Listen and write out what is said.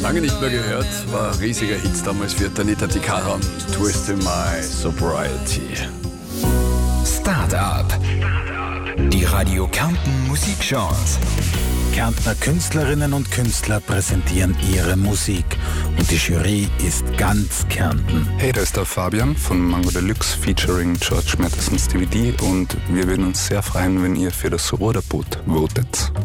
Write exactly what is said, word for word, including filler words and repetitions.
Lange nicht mehr gehört, war ein riesiger Hit damals für Tanita Tikaram, Twisting My Sobriety. Start-up. Die Radio Kärnten Musikchance. Kärntner Künstlerinnen und Künstler präsentieren ihre Musik und die Jury ist ganz Kärnten. Hey, da ist der Fabian von Mango Deluxe featuring George Madison's D V D und wir würden uns sehr freuen, wenn ihr für das Ruderboot votet.